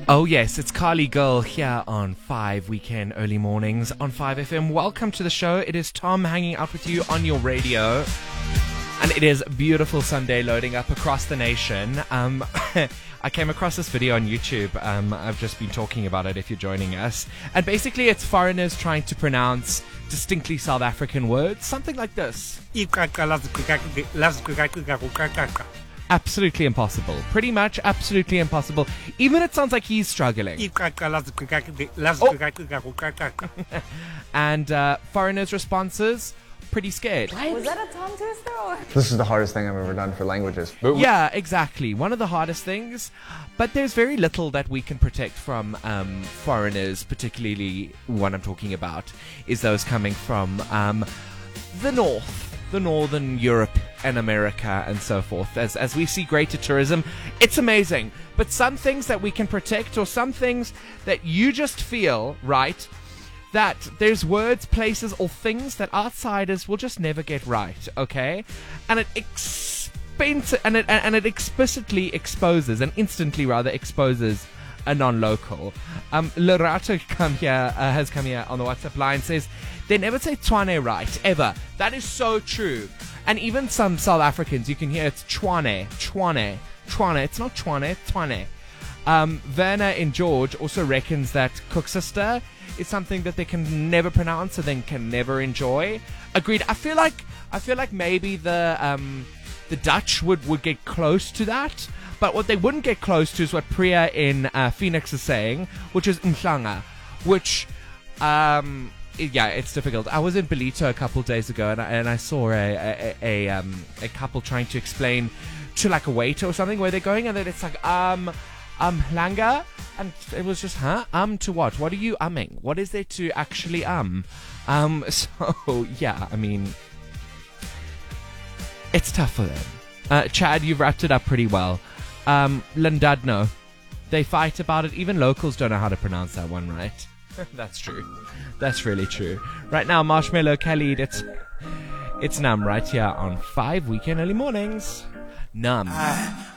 Oh yes, it's Carly Girl here on 5 Weekend Early Mornings on 5FM. Welcome to the show. It is Tom hanging out with you on your radio. And it is a beautiful Sunday loading up across the nation. I came across this video on YouTube. I've just been talking about it if you're joining us. And basically it's foreigners trying to pronounce distinctly South African words. Something like this. Absolutely impossible. Pretty much absolutely impossible. Even it sounds like he's struggling. And foreigners' responses, pretty scared. Was that a tongue twister? Or? This is the hardest thing I've ever done for languages. Yeah, exactly. One of the hardest things. But there's very little that we can protect from foreigners, particularly what I'm talking about is those coming from the north. The Northern Europe and America and so forth. As we see greater tourism, it's amazing. But some things that we can protect, or some things that you just feel, right, that there's words, places, or things that outsiders will just never get right, okay? And it explicitly exposes, and instantly rather exposes, a non-local. Lerato has come here on the WhatsApp line, says they never say Tshwane right, ever. That is so true. And even some South Africans, you can hear it's Tshwane. It's not Tshwane, it's Tshwane. Werner in George also reckons that Koeksister is something that they can never pronounce and then can never enjoy. Agreed. I feel like maybe the Dutch would get close to that. But what they wouldn't get close to is what Priya in Phoenix is saying, which is Mhlanga, which, it's difficult. I was in Belito a couple days ago, and I saw a couple trying to explain to like a waiter or something where they're going, and then it's like, Mhlanga, and it was just, to what? What are you umming? What is there to actually So, yeah, I mean, it's tough for them. Chad, you've wrapped it up pretty well. Llandudno. They fight about it. Even locals don't know how to pronounce that one right. That's true. That's really true. Right now, Marshmallow Khalid, it's Numb right here on 5 Weekend Early Mornings. Numb.